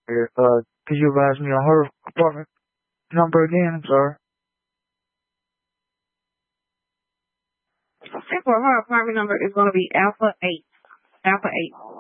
Could you advise me on her apartment number again? I'm sorry. I think her apartment number is going to be Alpha 8. Alpha 8.